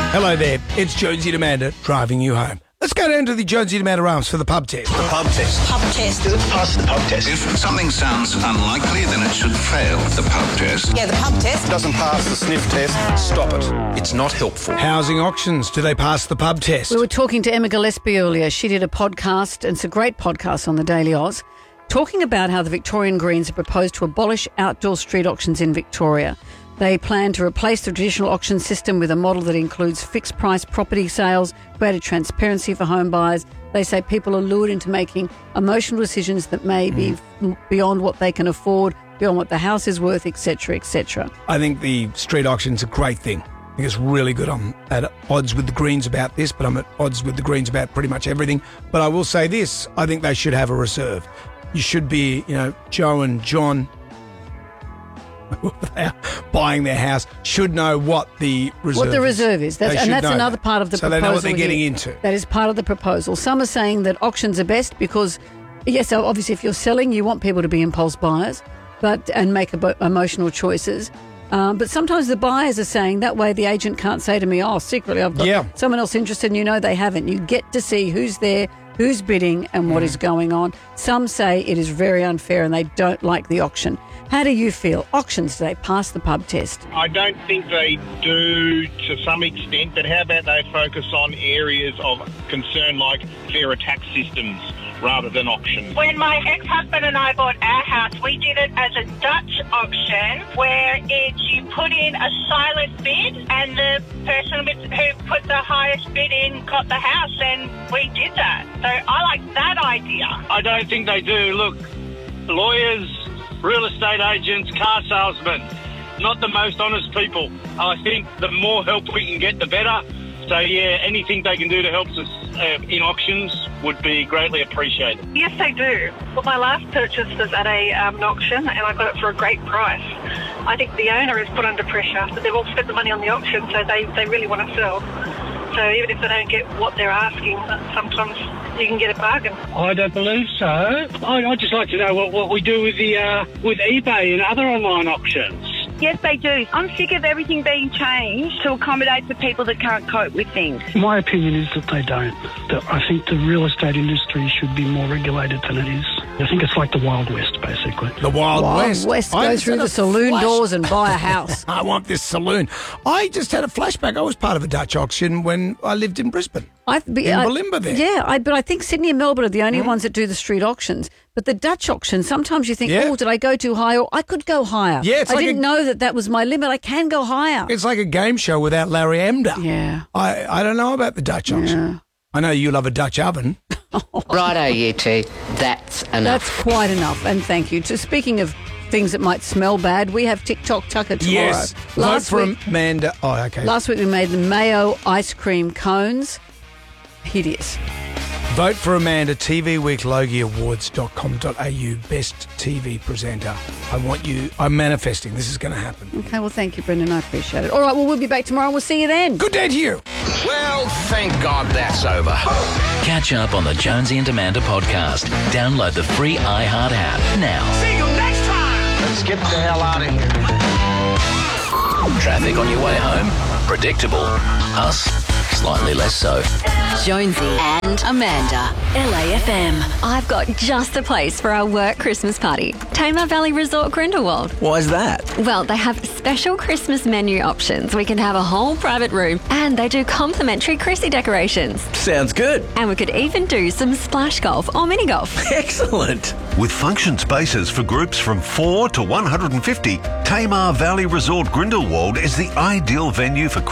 Hello there, it's Jonesy and Amanda driving you home. Let's go down to the Jonesy and Amanda Arms for the pub test. The pub test. Pub test. Does it pass the pub test? If something sounds unlikely, then it should fail the pub test. Yeah, the pub test. Doesn't pass the sniff test. Stop it. It's not helpful. Housing auctions, do they pass the pub test? We were talking to Emma Gillespie earlier. She did a podcast, and it's a great podcast on the Daily Oz, talking about how the Victorian Greens have proposed to abolish outdoor street auctions in Victoria. They plan to replace the traditional auction system with a model that includes fixed price property sales, greater transparency for home buyers. They say people are lured into making emotional decisions that may be beyond what they can afford, beyond what the house is worth, etc., etc. I think the street auction's a great thing. I think it's really good. I'm at odds with the Greens about this, but I'm at odds with the Greens about pretty much everything. But I will say this, I think they should have a reserve. You should be, Joe and John, they are buying their house, should know what the reserve is. That's another part of the proposal. So they know what they're getting into. That is part of the proposal. Some are saying that auctions are best because, yes, obviously if you're selling, you want people to be impulse buyers and make emotional choices. But sometimes the buyers are saying that way the agent can't say to me, secretly I've got someone else interested, and they haven't. You get to see who's there, who's bidding and what is going on. Some say it is very unfair and they don't like the auction. How do you feel? Auctions, do they pass the pub test? I don't think they do to some extent, but how about they focus on areas of concern like fairer tax systems rather than auctions? When my ex-husband and I bought our house, we did it as a Dutch auction where you put in a silent bid and the person who put the highest bid in got the house, and we did that. So I like that idea. I don't think they do. Look, lawyers, real estate agents, car salesmen, not the most honest people. I think the more help we can get, the better. So, anything they can do to help us in auctions would be greatly appreciated. Yes, they do. Well, my last purchase was at an auction and I got it for a great price. I think the owner is put under pressure, but they've all spent the money on the auction, so they really want to sell. So even if they don't get what they're asking, sometimes you can get a bargain. I don't believe so. I'd just like to know what we do with with eBay and other online auctions. Yes, they do. I'm sick of everything being changed to accommodate the people that can't cope with things. My opinion is that they don't. I think the real estate industry should be more regulated than it is. I think it's like the Wild West, basically. The Wild West. Go through the saloon doors and buy a house. I want this saloon. I just had a flashback. I was part of a Dutch auction when I lived in Brisbane. In Bulimba there. Yeah, but I think Sydney and Melbourne are the only ones that do the street auctions. But the Dutch auction, sometimes you think, did I go too high? Or I could go higher. Yeah, I didn't know that was my limit. I can go higher. It's like a game show without Larry Emder. Yeah. I don't know about the Dutch auction. Yeah. I know you love a Dutch oven. Righto, you two. That's enough. That's quite enough. And thank you. Speaking of things that might smell bad, we have TikTok Tucker tomorrow. Yes. Vote for Amanda. Oh, okay. Last week we made the mayo ice cream cones. Hideous. Vote for Amanda, tvweeklogiawards.com.au, best TV presenter. I'm manifesting. This is going to happen. Okay, well, thank you, Brendan. I appreciate it. All right, well, we'll be back tomorrow. We'll see you then. Good day to you. Well, thank God that's over. Catch up on the Jonesy and Amanda podcast. Download the free iHeart app now. See you next time. Let's get the hell out of here. Traffic on your way home? Predictable. Us? Slightly less so. Jonesy and Amanda. LAFM. I've got just the place for our work Christmas party. Tamar Valley Resort Grindelwald. Why is that? Well, they have special Christmas menu options. We can have a whole private room and they do complimentary Chrissy decorations. Sounds good. And we could even do some splash golf or mini golf. Excellent. With function spaces for groups from 4 to 150, Tamar Valley Resort Grindelwald is the ideal venue for